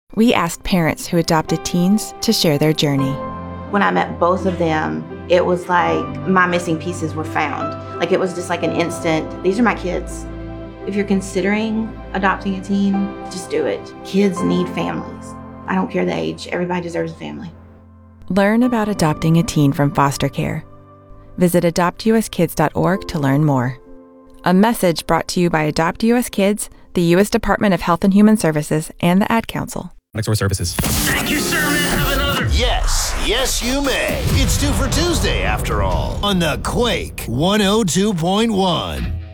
We asked parents who adopted teens to share their journey. When I met both of them, it was like my missing pieces were found. Like it was just like an instant, these are my kids. If you're considering adopting a teen, just do it. Kids need families. I don't care the age, everybody deserves a family. Learn about adopting a teen from foster care. Visit adoptuskids.org to learn more. A message brought to you by Adopt US Kids, the U.S. Department of Health and Human Services, and the Ad Council. Next door services. Thank you, sir. May I have another? Yes, you may. It's 2 for Tuesday, after all, on the Quake 102.1.